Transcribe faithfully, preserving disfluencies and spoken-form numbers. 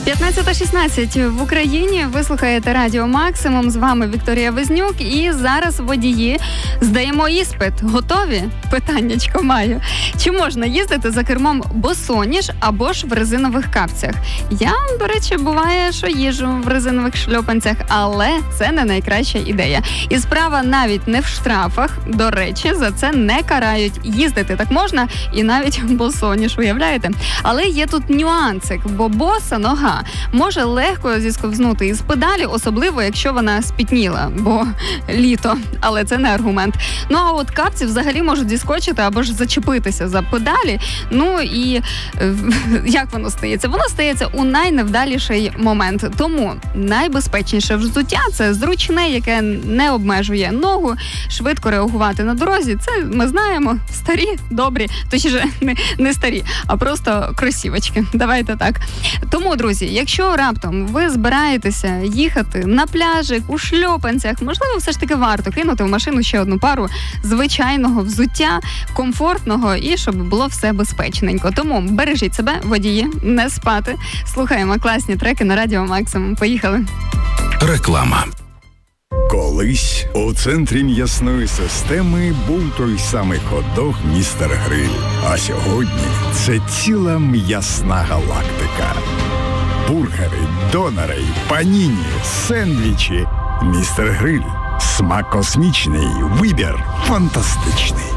п'ятнадцята шістнадцять в Україні. Ви слухаєте Радіо Максимум. З вами Вікторія Везнюк. І зараз водії здаємо іспит. Готові? Питаннячко маю. Чи можна їздити за кермом босоніж або ж в резинових капцях? Я, до речі, буває, що їжджу в резинових шльопанцях, але це не найкраща ідея. І справа навіть не в штрафах. До речі, за це не карають. Їздити так можна і навіть босоніж, уявляєте? Але є тут нюансик, бо боса нога може легко зісковзнути із педалі, особливо, якщо вона спітніла, бо літо, але це не аргумент. Ну, а от капці взагалі можуть зіскочити або ж зачепитися за педалі. Ну, і як воно стається? Воно стається у найневдаліший момент. Тому найбезпечніше взуття – це зручне, яке не обмежує ногу, швидко реагувати на дорозі. Це ми знаємо, старі, добрі, точніше, не, не старі, а просто кросівочки. Давайте так. Тому, друзі, якщо раптом ви збираєтеся їхати на пляжик, у шльопанцях, можливо, все ж таки варто кинути в машину ще одну пару звичайного взуття, комфортного і щоб було все безпечненько. Тому бережіть себе, водії, не спати. Слухаємо класні треки на Радіо Максимум. Поїхали. Реклама. Колись у центрі м'ясної системи був той самий хот-дог «Містер Гриль». А сьогодні це ціла м'ясна галактика. Бургери, донори, паніні, сендвічі. «Містер Гриль». Смак космічний, вибір фантастичний.